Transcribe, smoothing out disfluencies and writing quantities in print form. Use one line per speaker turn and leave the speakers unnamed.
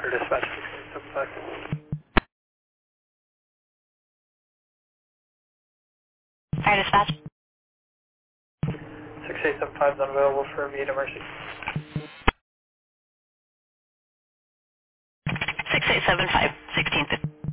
Or dispatch 6875.
Fire dispatch.
6875 is unavailable for immediate emergency.
6875, 1650.